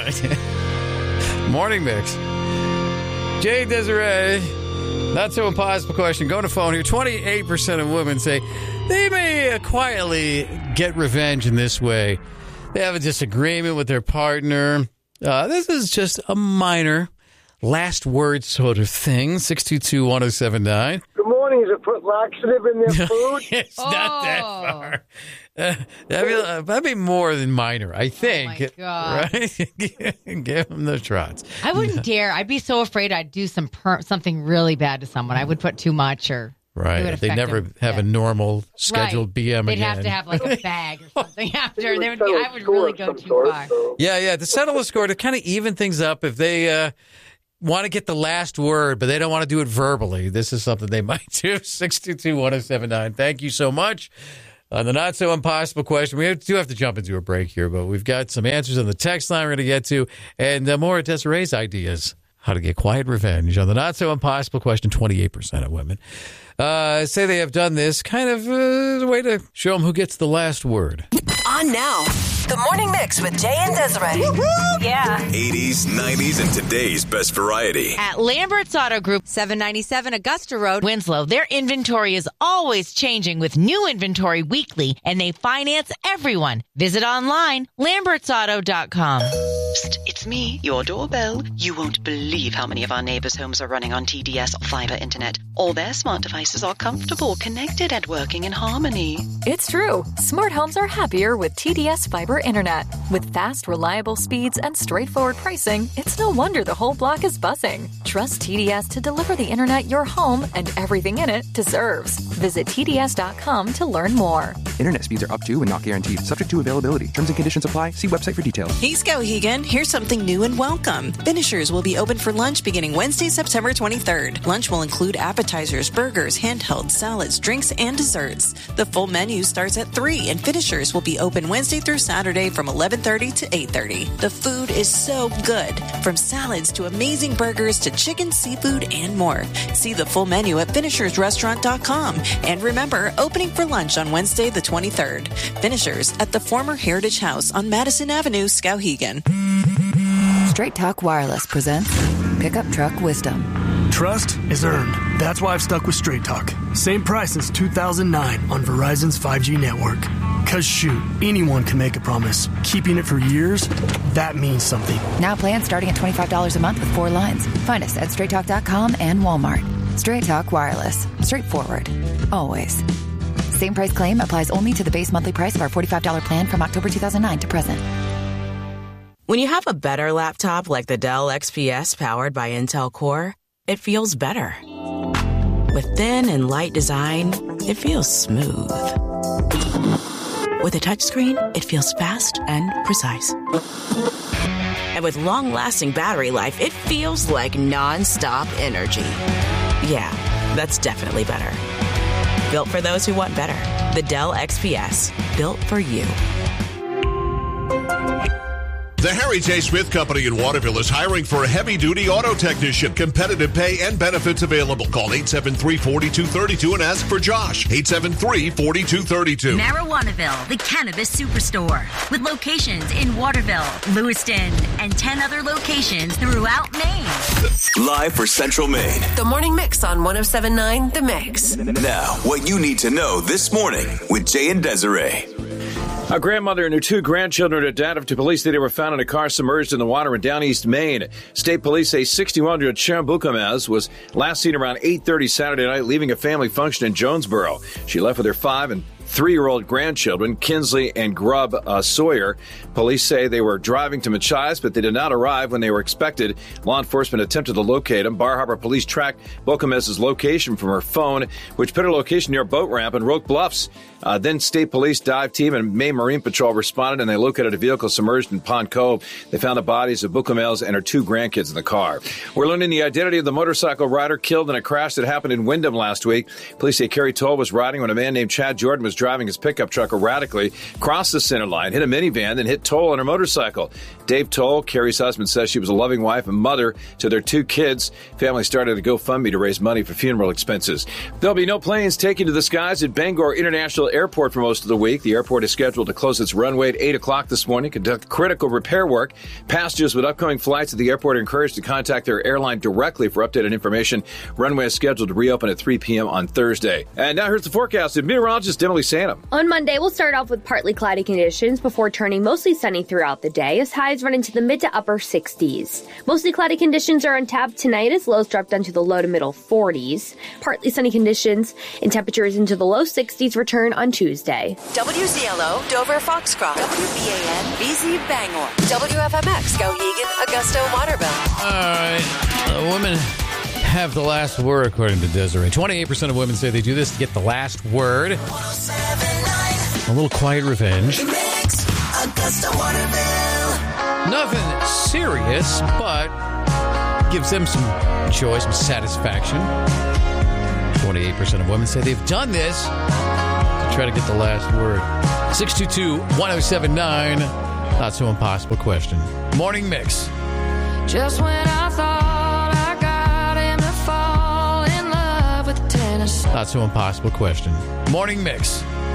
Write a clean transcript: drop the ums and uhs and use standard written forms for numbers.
Morning Mix. Jay Desiree. Not so impossible question. Going to phone here. 28% of women say they may quietly get revenge in this way. They have a disagreement with their partner. This is just a minor last word sort of thing. 622-1079. Good morning. Is it put laxative in their food? It's not that far. That'd be more than minor, I think. Oh, my God. Right? Give them the shots. I wouldn't dare. I'd be so afraid I'd do something really bad to someone. I would put too much or... Right. They never have a normal scheduled BM They'd again. have to have like a bag or something after. I would really go too far. Yeah. To settle a score, to kind of even things up if they want to get the last word, but they don't want to do it verbally. This is something they might do. 622-1079. Thank you so much. On the not so impossible question, we do have to jump into a break here, but we've got some answers on the text line we're going to get to, and more of Desiree's ideas. How to get quiet revenge. On the not so impossible question, 28% of women say they have done this kind of as a way to show them who gets the last word. On now, the Morning Mix with Jay and Desiree. Woo-hoo! Yeah. 80s, 90s, and today's best variety. At Lambert's Auto Group, 797 Augusta Road, Winslow, their inventory is always changing with new inventory weekly, and they finance everyone. Visit online, lambertsauto.com. Psst, it's me, your doorbell. You won't believe how many of our neighbors' homes are running on TDS fiber internet. All their smart devices are comfortable, connected, and working in harmony. It's true. Smart homes are happier with TDS fiber internet. With fast, reliable speeds and straightforward pricing, it's no wonder the whole block is buzzing. Trust TDS to deliver the internet your home and everything in it deserves. Visit TDS.com to learn more. Internet speeds are up to and not guaranteed. Subject to availability. Terms and conditions apply. See website for details. Hey, Skowhegan. Here's something new and welcome. Finishers will be open for lunch beginning Wednesday, September 23rd. Lunch will include appetizers, burgers, handheld salads, drinks, and desserts. The full menu starts at 3, and Finishers will be open Wednesday through Saturday from 11:30 to 8:30. The food is so good. From salads to amazing burgers to chicken, seafood, and more. See the full menu at finishersrestaurant.com. And remember, opening for lunch on Wednesday the 23rd. Finishers at the former Heritage House on Madison Avenue, Skowhegan. Straight Talk Wireless presents Pickup Truck Wisdom. Trust is earned. That's why I've stuck with Straight Talk. Same price since 2009 on Verizon's 5G network. Cause shoot, anyone can make a promise. Keeping it for years, that means something. Now plans starting at $25 a month with 4 lines. Find us at straighttalk.com and Walmart. Straight Talk Wireless. Straightforward. Always. Same price claim applies only to the base monthly price of our $45 plan from October 2009 to present. When you have a better laptop like the Dell XPS powered by Intel Core, it feels better. With thin and light design, it feels smooth. With a touchscreen, it feels fast and precise. And with long-lasting battery life, it feels like non-stop energy. Yeah, that's definitely better. Built for those who want better. The Dell XPS. Built for you. The Harry J. Smith Company in Waterville is hiring for a heavy-duty auto technician. Competitive pay and benefits available. Call 873-4232 and ask for Josh. 873-4232. Marijuanaville, the cannabis superstore. With locations in Waterville, Lewiston, and 10 other locations throughout Maine. Live for Central Maine. The Morning Mix on 107.9 The Mix. Now, what you need to know this morning with Jay and Desiree. A grandmother and her 2 grandchildren are dead after police say they were found in a car submerged in the water in down East Maine. State police say 61-year-old Sharon Buchamez was last seen around 8:30 Saturday night leaving a family function in Jonesboro. She left with her 5 and 3-year-old grandchildren, Kinsley and Grubb Sawyer. Police say they were driving to Machias, but they did not arrive when they were expected. Law enforcement attempted to locate them. Bar Harbor police tracked Buchamez's location from her phone, which put her location near a boat ramp in Roque Bluffs. Then state police dive team and Maine Marine Patrol responded, and they located a vehicle submerged in Pond Cove. They found the bodies of Buchamez and her 2 grandkids in the car. We're learning the identity of the motorcycle rider killed in a crash that happened in Wyndham last week. Police say Kerry Toll was riding when a man named Chad Jordan was driving his pickup truck erratically, crossed the center line, hit a minivan, then hit Toll on her motorcycle. Dave Toll, Carrie's husband, says she was a loving wife and mother to their 2 kids. Family started a GoFundMe to raise money for funeral expenses. There'll be no planes taking to the skies at Bangor International Airport for most of the week. The airport is scheduled to close its runway at 8 o'clock this morning, conduct critical repair work. Passengers with upcoming flights at the airport are encouraged to contact their airline directly for updated information. Runway is scheduled to reopen at 3 p.m. on Thursday. And now here's the forecast of meteorologist Emily Santam. On Monday, we'll start off with partly cloudy conditions before turning mostly sunny throughout the day as highs run into the mid to upper 60s. Mostly cloudy conditions are on tap tonight as lows drop down to the low to middle 40s. Partly sunny conditions and temperatures into the low 60s return on Tuesday. WZLO, Dover, Foxcroft. WBAN, BZ, Bangor. WFMX, Skowhegan, Augusta, Waterville. All right. Women have the last word, according to Desiree. 28% of women say they do this to get the last word. A little quiet revenge. Augusta, Waterville. Nothing serious, but gives them some joy, some satisfaction. 28% of women say they've done this to try to get the last word. 622-1079. Not so impossible question. Morning Mix. Just when I thought I got him to fall in love with Tennessee. Not so impossible question. Morning Mix.